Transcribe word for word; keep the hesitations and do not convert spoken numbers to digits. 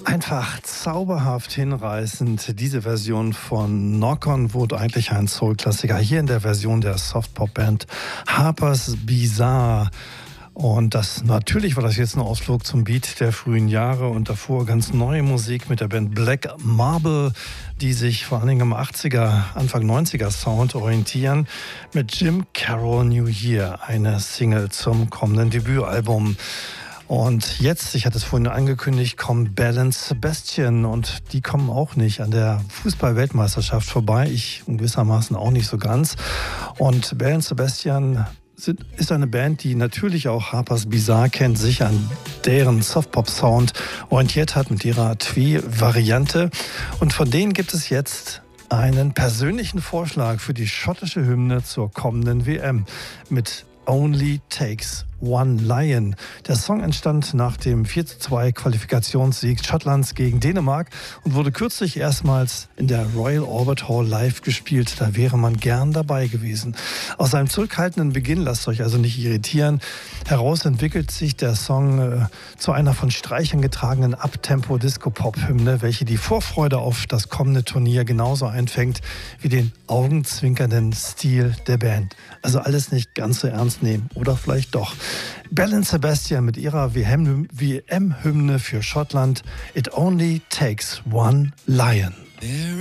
Einfach zauberhaft hinreißend. Diese Version von Knock on Wood, eigentlich ein Soul-Klassiker, hier in der Version der Soft-Pop-Band Harper's Bazaar. Und das natürlich war das jetzt ein Ausflug zum Beat der frühen Jahre und davor ganz neue Musik mit der Band Black Marble, die sich vor allen Dingen im achtziger, Anfang neunziger Sound orientieren, mit Jim Carroll New Year, eine Single zum kommenden Debütalbum. Und jetzt, ich hatte es vorhin angekündigt, kommen Belle und Sebastian und die kommen auch nicht an der Fußball-Weltmeisterschaft vorbei. Ich gewissermaßen auch nicht so ganz. Und Belle und Sebastian sind, ist eine Band, die natürlich auch Harper's Bazaar kennt, sich an deren Softpop-Sound orientiert hat mit ihrer Twee-Variante. Und von denen gibt es jetzt einen persönlichen Vorschlag für die schottische Hymne zur kommenden W M mit Only Takes One Lion. Der Song entstand nach dem vier zu zwei Qualifikationssieg Schottlands gegen Dänemark und wurde kürzlich erstmals in der Royal Albert Hall live gespielt. Da wäre man gern dabei gewesen. Aus seinem zurückhaltenden Beginn, lasst euch also nicht irritieren, heraus entwickelt sich der Song äh, zu einer von Streichern getragenen Uptempo-Disco-Pop-Hymne, welche die Vorfreude auf das kommende Turnier genauso einfängt wie den augenzwinkernden Stil der Band. Also alles nicht ganz so ernst nehmen. Oder vielleicht doch. Belle und Sebastian mit ihrer W M-Hymne für Schottland. It only takes one lion.